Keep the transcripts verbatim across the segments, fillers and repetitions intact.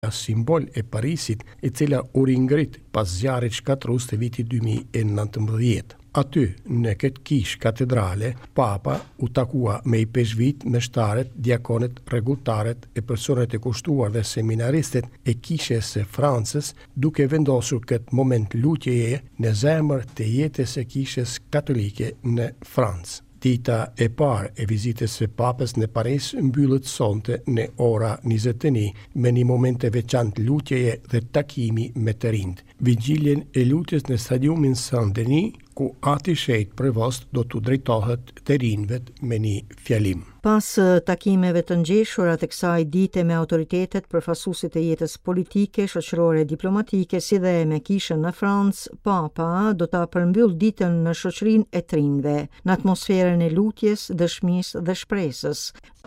simbol e Parisit, e cila u ringrit pas zjarrit shkatrus të vitit dy mijë e nëntëmbëdhjetë. Aty, në këtë kish katedrale, Papa u takua me i peshvit, meshtarët, diakonet, rregulltarët e personat e kushtuar dhe seminaristet e kishes së Francës, duke vendosur këtë moment lutjeje në zemër të jetës së kishes katolike në Francë. Dita e parë e vizitës së Papës në Paris mbyllet sonte në ora njëzet e një me një moment të veçantë lutjeje dhe takimi me të rinjt. Vigjiljen e lutjes në stadiumin Saint-Denis, ku Ati Shejt Prevost do të drejtohet të rinjve me një fjalim. Pas takimeve të ngjeshura të kësaj dite me autoritetet, përfaqësuesit e jetës politike, shoqërore, diplomatike, si dhe me kishën në Francë, Papa do ta përmbyll ditën në shoqërinë e të rinjve, në atmosferën e lutjes, dëshmisë dhe shpresës.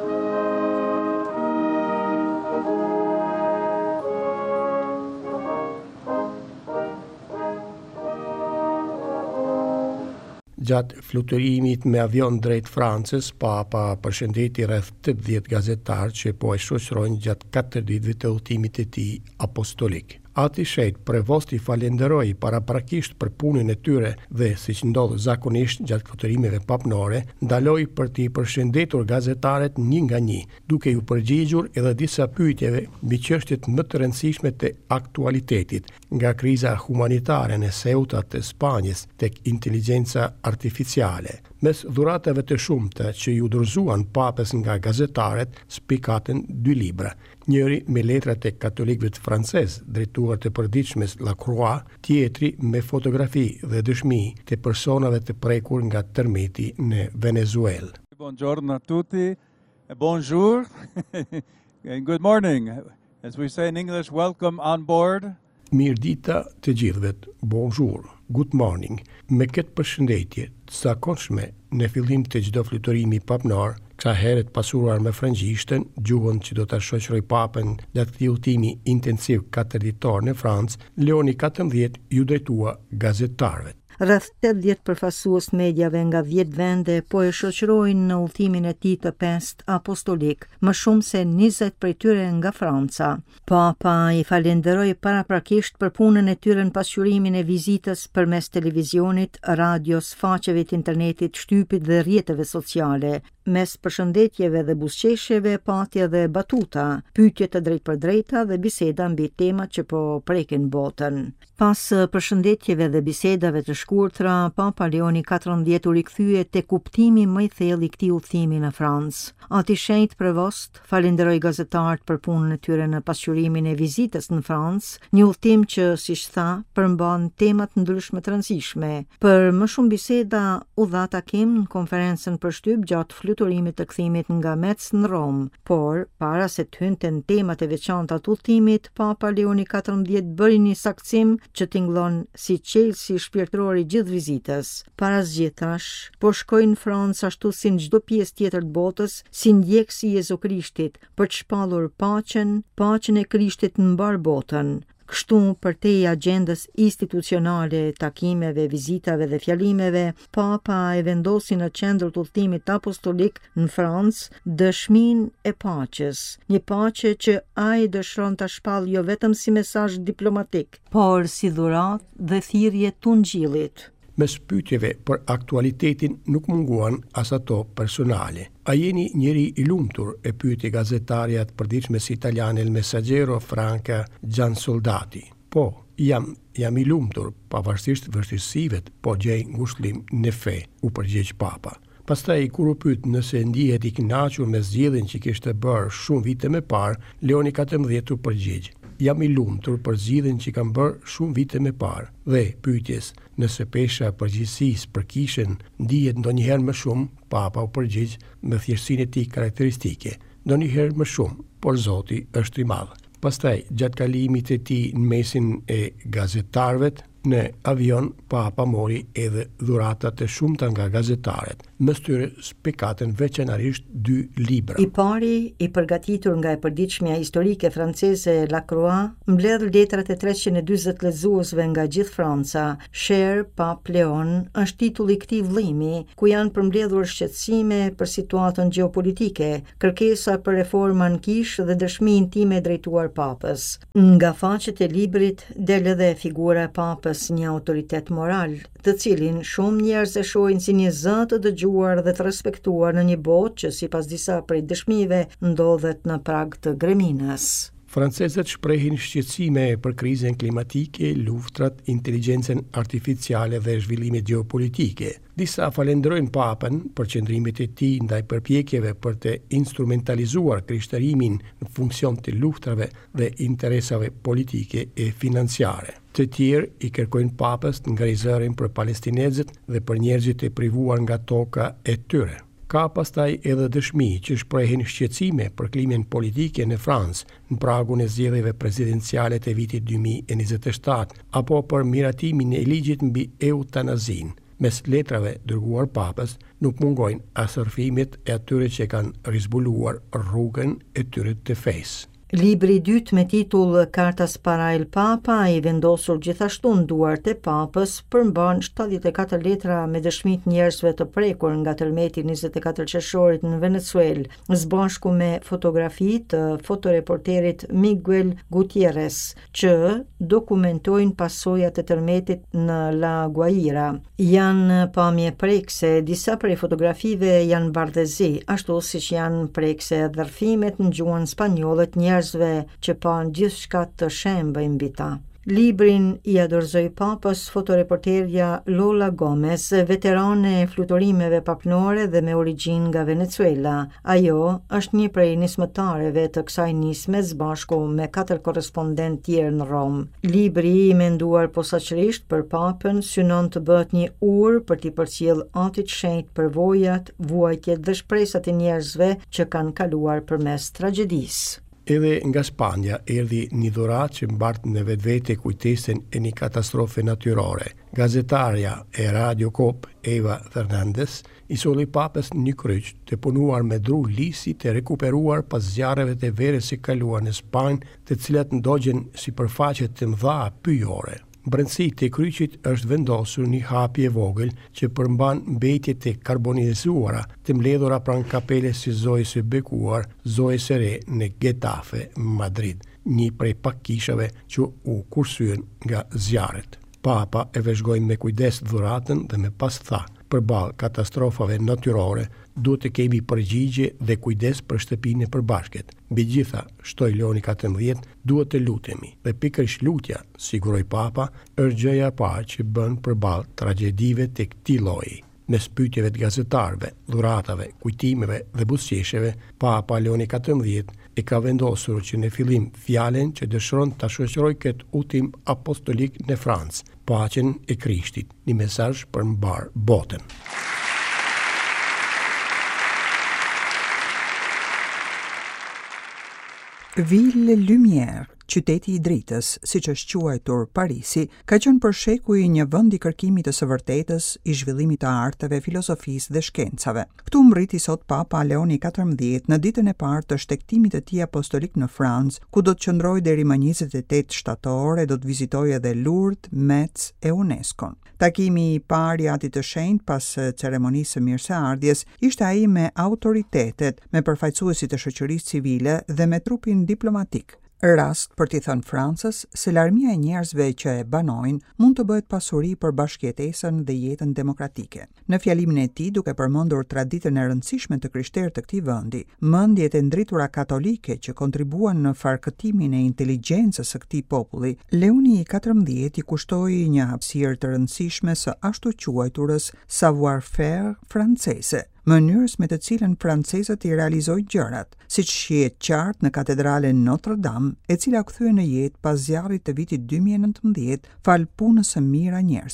Gjatë fluturimit me avion drejt Francës, Papa përshëndeti rreth tetëdhjetë gazetarë që po e shoqërojnë gjatë katër ditëve të udhëtimit të tij apostolik. Ati Shejt Prevost i falenderoi paraprakisht për punën e tyre dhe, siç ndodh zakonisht gjatë fluturimeve papnore, ndaloi për t'i përshëndetur gazetarët një nga një, duke ju përgjigjur edhe disa pyetjeve mbi çështjet më të rëndësishme të aktualitetit, nga kriza humanitare në Ceuta të Spanjës tek inteligjenca artificiale. Mes dhuratave të shumta që ju dorëzuan Papës nga gazetarët, spikatën dy libra. Njëri me letrat e katolikëve të francezë, drejtuar të përditshmes La Croix, tjetri me fotografi dhe dëshmi të personave të prekur nga tërmeti në Venezuelë. Buongiorno a tutti, bonjour, and good morning. As we say in English, welcome on board. Mirdita të gjithëve, bonjour, good morning. Me këtë përshëndetje të zakonshme në fillim të çdo fluturimi papnar, kësa herët pasuruar me frëngjishtën, gjuhën që do të shoqëroj Papën gjatë këtij udhëtimi intensiv katër ditor në Francë, Leoni katërmbëdhjetë ju drejtua gazetarëve. Rreth tetëdhjetë përfaqësues mediave nga dhjetë vende po e shoqërojnë në udhëtimin e tij të pestë apostolik, më shumë se njëzet prej tyre nga Franca. Papa i falenderoi paraprakisht për punën e tyre në pasqyrimin e vizitës përmes televizionit, radios, faqeve të internetit, shtypit dhe rrjeteve sociale. Mes përshëndetjeve dhe buzëqeshjeve pati edhe batuta, pyetje të drejtpërdrejta dhe biseda mbi temat që po prekin botën. Pas përshëndetjeve dhe bisedave të shkurtra, Papa Leoni katërmbëdhjetë u rikthye te kuptimi më i thellë i këtij udhëtimi në Francë. Ati Shejt Prevost falenderoi gazetarët për punën e tyre në pasqyrimin e vizitës në Francë, një udhëtim që, siç tha, përmban tema të ndryshme të rëndësishme. Për më shumë biseda u dha takim në konferencën për shtyp gjatë fluturimit të kthimit nga Metz në Rom, por para se të hynte në temat e veçanta të udhëtimit, Papa Leoni katërmbëdhjetë bëri një saktësim që tingëllon si qelsi shpirtëror i gjithë vizitës. Para zgjidhtash, po shkoi në Francë ashtu si në çdo pjesë tjetër të botës, si ndjekës i Jezu Krishtit, për të shpallur paqen, paqen e Krishtit në mbar botën. Kështu, për te i agjendës institucionale, takimeve, vizitave dhe fjalimeve, Papa e vendosi në qendër të udhëtimit apostolik në Francë dëshminë e paqes, një paqe që ai dëshiron ta shpallë jo vetëm si mesazh diplomatik, por si dhuratë dhe thirrje tungjellit. Mes pyetjeve për aktualitetin nuk munguan as ato personale. A jeni njëri i lumtur, e pyeti gazetarja të përditshmes italiane El Messaggero Franca Giansoldati. Po, jam, jam i lumtur, pavarësisht vështirësive, po gjej ngushëllim në fe, u përgjigj Papa. Pastaj, kur u pyet nëse ndihet i kënaqur me zgjedhjen që kishte bërë shumë vite më parë, Leoni katërmbëdhjetë u përgjigj: jam i lumtur për zgjidhjen që kam bërë shumë vite më parë. Dhe pyetjes nëse pesha e përgjegjësisë për kishën ndihet ndonjëherë më shumë, Papa u përgjigj me thjeshtësinë e tij karakteristike: ndonjëherë më shumë, por Zoti është i madh. Pastaj, gjatë kalimit të tij në mesin e gazetarëve, Në avion, Papa mori edhe dhurata të shumta nga gazetaret, mes tyre spikaten veçanërisht dy libra. I pari, i përgatitur nga e përditshmja historike franceze Lacroix, mbledh letrat e treqind e dyzet lexuesve nga gjithë Franca. Cher Pape Leon është titulli i këtij vëllimi, ku janë përmbledhur shqetësime për situatën gjeopolitike, kërkesa për reforma në Kish dhe dëshmi intime drejtuar Papës. Nga faqet e librit del edhe figura e Papës, një autoritet moral, të cilin shumë njerëz e shohin si një zë të dëgjuar dhe të respektuar në një botë që sipas disa prej dëshmive ndodhet në prag të greminës. Francezët shprehin shqetësime për krizën klimatike, luftrat, inteligjencën artificiale dhe zhvillimet gjeopolitike. Disa falenderojnë Papën për qëndrimet e tij ndaj përpjekjeve për të instrumentalizuar krishtërimin në funksion të luftrave dhe interesave politike e financiare. Të tjerë i kërkojnë Papës të ngrizërin për palestinezët dhe për njerëzit e privuar nga toka e tyre. Ka pastaj edhe dëshmi që shprehin shqetësime për klimën politike në Francë në pragun e zgjedhjeve presidenciale të vitit dy mijë e njëzet e shtatë apo për miratimin e ligjit mbi eutanazin. Mes letrave dërguar Papës nuk mungojnë asërfimet e atyre që kanë rizbuluar rrugën e tyre të fesë. Libri i dytë me titull Cartas para il Papa, i vendosur gjithashtu në duart e Papës, përmban shtatëdhjetë e katër letra me dëshmit njerëzve të prekur nga tërmeti njëzet e katër qershorit në Venezuelë, së bashku me fotografi të fotoreporterit Miguel Gutierrez, që dokumentojnë pasojat e tërmetit në La Guaira. Janë pamje prekse, disa prej fotografive janë bardhëzi, ashtu siç janë prekse dërfimet në gjuhën spanjolle të njerëzve që pan gjithçka të shembë mbi ta. Librin i dorëzoi Papës fotoreporterja Lola Gomez, veterane e fluturimeve papnore dhe me origjinë nga Venezuela. Ajo është një prej nismëtareve të kësaj nisme së bashku me katër korrespondent tjerë në Rom. Libri i menduar posaçërisht për Papën synon të bëhet një urë për t'i përcjell atit shenjtë për vojat, vuajtjet dhe shpresat e njerëzve që kanë kaluar përmes tragjedisë. Edhe nga Spanja erdhi një dhuratë që mbart në vetvete kujtesën e një katastrofe natyrore. Gazetarja e Radio Kop, Eva Fernandez, i solli Papës një kryq të punuar me dru lisi të rekuperuar pas zjarreve të verës së kaluar në Spanjë, të cilat ndogjen sipërfaqe të mëdha pyjore. Brendësi të kryqit është vendosur një hapje vogël që përmban mbetjet e karbonizuara të mbledhura pranë kapeles së Zojës së bekuar, Zojës së re në Getafe, Madrid, një prej pak kishave që u kursyen nga zjarret. Papa e vëzhgoi me kujdes dhuratën dhe me pas tha: përballë katastrofave natyrore, duhet të kemi përgjigje dhe kujdes për shtëpinë e përbashkët. Mbi gjitha, shtoi Leoni katërmbëdhjetë, duhet të lutemi. Dhe pikërisht lutja, siguroi Papa, është gjëja e parë që bën përballë tragjedive të këtij lloji. Mes pyetjeve të gazetarëve, dhuratave, kujtimeve dhe buzëqeshjeve, Papa Leoni katërmbëdhjetë e ka vendosur që në fillim fjalen që dëshiron ta shoqërojë këtë udhtim apostolik në Francë, paqen e Krishtit, një mesazh për mbar botën. Ville Lumière, qyteti i dritës, siç është quajtur Parisi, ka qenë për shekuj një vend i kërkimit të së vërtetës, i zhvillimit të arteve, filozofisë dhe shkencave. Këtu mbriti sot Papa Leoni katërmbëdhjetë në ditën e parë të shtektimit të tij apostolik në Francë, ku do të qëndrojë deri më njëzet e tetë shtator e do të vizitojë edhe Lourdes, Metz e UNESCO-n. Takimi i parë i atit të shenjtë pas ceremonisë së mirëseardhjes ishte ai me autoritetet, me përfaqësuesit e shoqërisë civile dhe me trupin diplomatik. Rast për t'i thënë Francës se larmia e njerëzve që e banojnë mund të bëhet pasuri për bashkëjetesën dhe jetën demokratike. Në fjalimin e tij, duke përmendur traditën e rëndësishme të krishterë të këtij vendi, mendjet e ndritura katolike që kontribuan në farkëtimin e inteligjencës së këtij populli, Leoni i katërmbëdhjetë i kushtoi një hapësirë të rëndësishme së ashtu quajturës savoir-faire franceze, mënyrës me të cilën francezët i realizojnë gjërat, siç shihet qartë në katedralen Notre Dame, e cila u kthye në jetë pas zjarrit të vitit dy mijë e nëntëmbëdhjetë fal punës së mirë a njerëzve.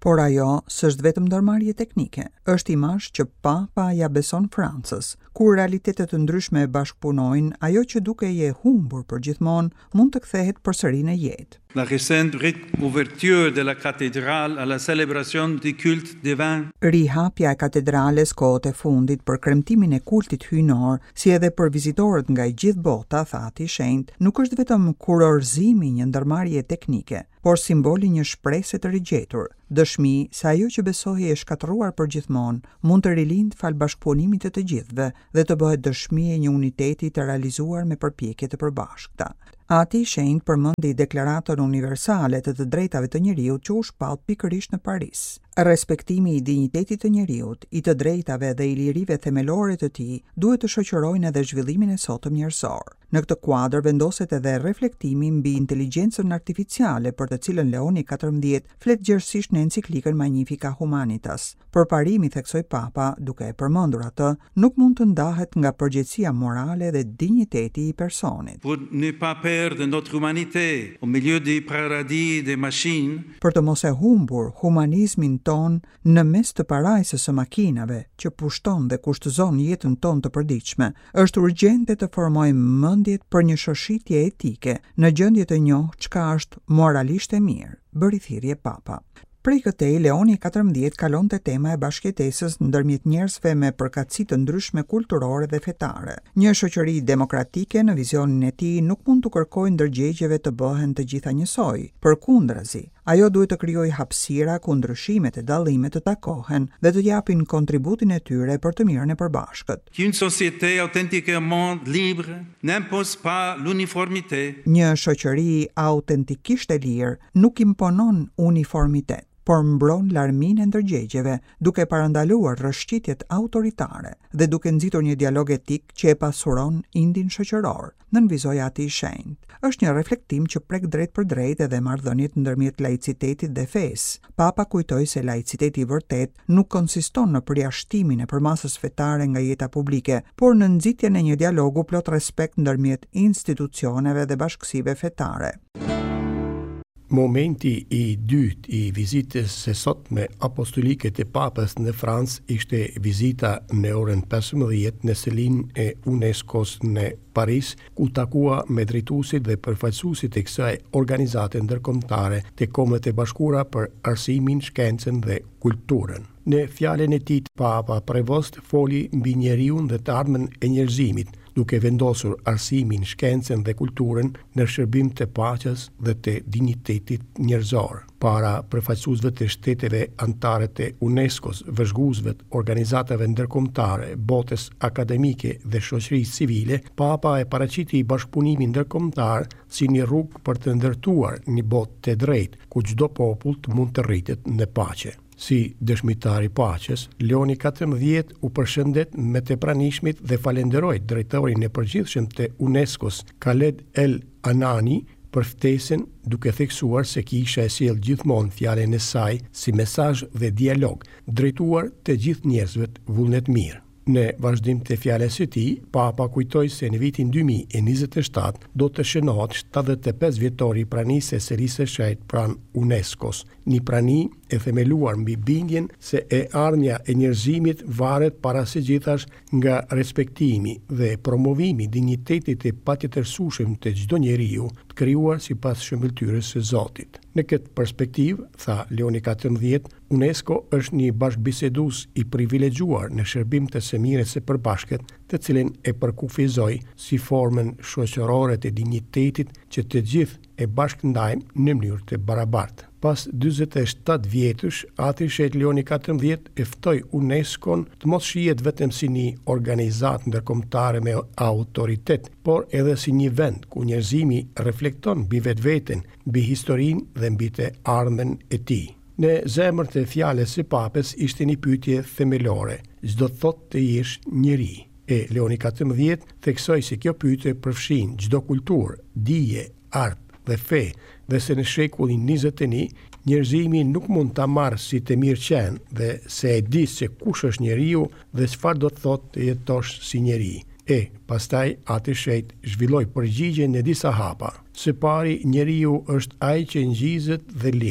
Por ajo s'është vetëm ndërmarrje teknike, është imazh që Papa ja beson Francës. Kur realitetet të ndryshme e bashkëpunojnë, ajo që duke je humbur për gjithmonë mund të kthehet përsëri në jetë. La récente ouverture de la cathédrale à la célébration du culte divin. Rihapja e katedrales kohët e fundit për kremtimin e kultit hyjnor, si edhe për vizitorët nga gjithë bota, tha Ati i Shenjtë, nuk është vetëm kurorzimi një ndërmarrje teknike, por simboli një shpresë të rigjetur, dëshmi se ajo që besohej e shkatëruar për gjithmonë mund të rilind fal bashkëpunimit të të gjithëve dhe të bëhet dëshmi e një uniteti të realizuar me përpjekje të përbashkëta. Ati i Shenjtë përmendi deklaratën universale të të drejtave të njeriut që u shpall pikërisht në Paris. Respektimi i dinjitetit të njeriut, i të drejtave dhe i lirive themelore të tij duhet të shoqërojnë edhe zhvillimin e sotëm njerëzor. Në këtë kuadër vendoset edhe reflektimi mbi inteligjencën artificiale për të cilën Leoni katërmbëdhjetë flet gjerësisht në enciklikën Magnifica Humanitas. Përparimi, theksoi Papa, duke e përmendur atë, nuk mund të ndahet nga përgjegjësia morale dhe dinjiteti i personit. Pour ne pas perdre notre humanité au milieu du paradis des machines. Për të mos e humbur humanizmin ton në mes të parajsës së makinave që pushton dhe kushtëzon jetën ton të përditshme, është urgjente të formojmë mendjet për një shoshitje etike në gjendje të njohur çka është moralisht e mirë, bëri thirrje Papa. Prej këtej, Leoni katërmbëdhjetë kalonte tema e bashkëjetesës ndërmjet njerëzve me përkatësi të ndryshme kulturore dhe fetare. Një shoqëri demokratike në vizionin e tij nuk mund të kërkojë ndërgjegjeve të bëhen të gjitha njësoj. Përkundrazi, ajo duhet të krijojë hapësira ku ndryshimet e dallimet të takohen dhe të japin kontributin e tyre për të mirën e përbashkët. Une société authentiquement libre n'impose pas l'uniformité. Një shoqëri autentikisht e lirë nuk imponon uniformitet, por mbron larminë e ndërgjegjeve, duke parandaluar rrëshqitjet autoritare dhe duke nxitur një dialog etik që e pasuron indin shoqëror, nënvizoi Ati i Shenjtë. Është një reflektim që prek drejt për drejt edhe marrëdhëniet ndërmjet laicitetit dhe fesë. Papa kujtoi se laiciteti i vërtet nuk konsiston në përjashtimin e përmasës fetare nga jeta publike, por në nxitjen e një dialogu plot respekt ndërmjet institucioneve dhe bashkësive fetare. Momenti i dytë i vizitës së sotme apostolike të Papës në Francë ishte vizita në orën pesëmbëdhjetë në selinë e UNESCO-s në Paris, ku takua me drejtuesit dhe përfaqësuesit e kësaj organizate ndërkombëtare të Kombeve të Bashkuara për arsimin, shkencën dhe kulturën. Në fjalën e tij, Papa Prevost foli mbi njeriu dhe të ardhmen e njerëzimit, duke vendosur arsimin, shkencën dhe kulturën në shërbim të paqes dhe të dinjitetit njerëzor. Para përfaqësuesve të shteteve anëtare të UNESCO-s, vëzhguesve të organizatave ndërkombëtare, botës akademike dhe shoqërisë civile, Papa e paraqiti bashkëpunimin ndërkombëtar si një rrugë për të ndërtuar një botë të drejtë ku çdo popull të mund të rritet në paqe. Si dëshmitar i paqes, Leoni katërmbëdhjetë u përshëndet me të pranishmit dhe falenderoi drejtorin e përgjithshëm të UNESCO-s, Khaled El Anani, për ftesën, duke theksuar se kisha e sjell gjithmonë fjalën e saj si mesazh dhe dialog drejtuar të gjithë njerëzve vullnet mirë. Në vazhdim të fjalës së tij, Papa kujtoi se në vitin dy mijë e njëzet e shtatë do të shënohet shtatëdhjetë e pesë vjetori i pranisë së serisë së shejtë pranë UNESCO-s, një prani e themeluar mbi bindjen se e ardhmja e njerëzimit varet para së gjithash nga respektimi dhe promovimi i dinjitetit të patjetërsueshëm të çdo njeriu, të krijuar sipas shëmbëltyrës së Zotit. Në këtë perspektivë, tha Leoni katërmbëdhjetë, UNESCO është një bashkëbisedues i privilegjuar në shërbim të së mirës së përbashkët, të cilin e përkufizoi si formën shoqërore të dinjitetit që të gjithë e bashkëndajmë në mënyrë të barabartë. Pas dyzet e shtatë vjetësh, Ati i Shenjtë Leoni katërmbëdhjetë e ftoi UNESCO-n të mos shihet vetëm si një organizatë ndërkombëtare me autoritet, por edhe si një vend ku njerëzimi reflekton mbi vetveten, mbi historinë dhe mbi të ardhmen e tij. Në zemër të fjalës së Papës ishte një pyetje themelore: çdo thotë të jesh njeri? E Leoni katërmbëdhjetë theksoi se kjo pyetje përfshin çdo kulturë, dije, art dhe fe, dhe se në shekullin njëzet e një, njerëzimi nuk mund ta marrë si të mirëqenë dhe se e di se kush është njeriu dhe çfarë do të thotë të jetosh si njeri. E, pastaj Ati i Shenjtë zhvilloi përgjigje në disa hapa. Së pari, njeriu është ai që ngjizet dhe lind,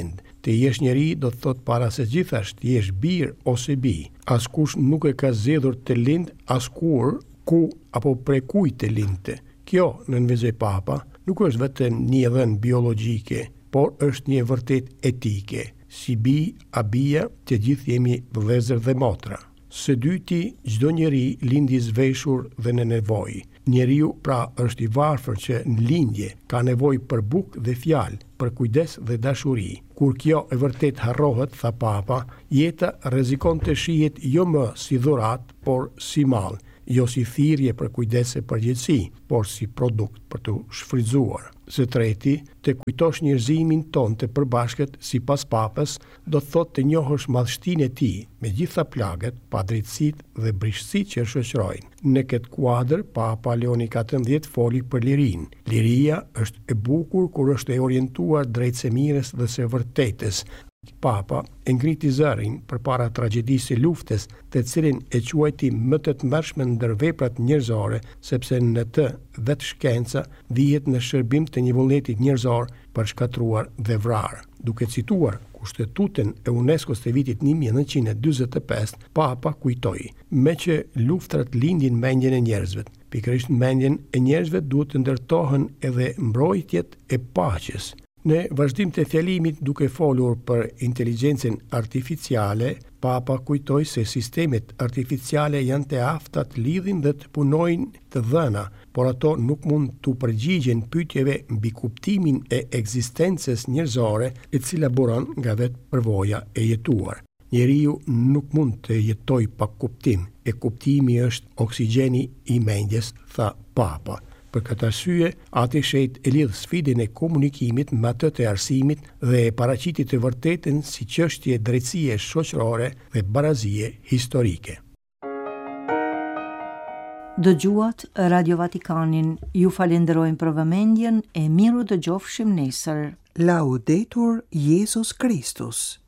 Të jesh njeri do të thot para se gjithasht të jesh bir ose bi. Askush nuk e ka zgjedhur të lind askur ku apo prej kujt të lindte. Kjo, nënvezoi Papa, nuk është vetëm një dhënë biologjike, por është një vërtet etike. Si bi a bia, të gjithë jemi vëllezër dhe motra. Së dyti, çdo njeri lindi zveshur dhe në nevojë. Njeriu pra është i varfër që në lindje ka nevojë për bukë dhe fjalë, për kujdes dhe dashuri. Kur kjo e vërtet harrohet, tha Papa, jeta rrezikon të shihet jo më si dhurat, por si mall, jo si thirrje për kujdes e përgjegjësi, por si produkt për të shfrytzuar. Së treti, të kujtosh njerëzimin ton të përbashkët si pas Papës, do të thotë të njohësh madhështinë e tij, me gjitha plagët, padrejtësitë dhe brishësitë që shoqërojnë. Në këtë kuadër, Papa Leoni katërmbëdhjetë foli për lirinë. Liria është e bukur kur është e orientuar drejt së mirës dhe së vërtetës. Papa e ngriti zërin përpara tragjedisë së luftës, të cilin e quajti më të tmerrshme ndër veprat njerëzore, sepse në të vetë shkenca vihet në shërbim të një vullneti njerëzor për shkatruar dhe vrarë. Duke cituar Kushtetutën e UNESCO-s të vitit një mijë e nëntëqind e dyzet e pesë, Papa kujtoi, me që luftrat lindin mendjen e njerëzve, pikërisht mendjen e njerëzve duhet të ndërtohen edhe mbrojtjet e paqes. Në vazhdim të fjalimit duke folur për inteligjencën artificiale, Papa kujtoi se sistemet artificiale janë të afta të lidhin dhe të punojnë të dhëna, por ato nuk mund të përgjigjen pyetjeve mbi kuptimin e ekzistencës njerëzore, e cila buron nga vetë përvoja e jetuar. Njeriu nuk mund të jetojë pa kuptim, e kuptimi është oksigjeni i mendjes, tha Papa. Për këtë arsye, Ati Shejt e lidh sfidën e komunikimit me atë të arsimit dhe e paraqiti të vërtetën si çështje drejtësie shoqërore dhe barazie historike. Dëgjuat Radio Vatikanin, ju falenderojmë për vëmendjen e miru dëgjofshim nesër. Laudetur Jesus Christus.